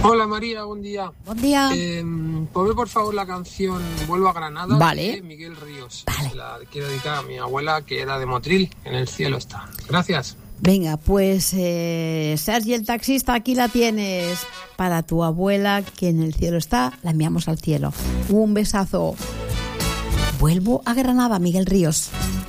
Hola María, buen día. Buen día. Ponme por favor la canción Vuelvo a Granada, vale, de Miguel Ríos. Vale. Se la quiero dedicar a mi abuela, que era de Motril, en el cielo está. Gracias. Venga, pues Sergi el taxista, aquí la tienes para tu abuela, que en el cielo está. La enviamos al cielo. Un besazo. Vuelvo a Granada, Miguel Ríos.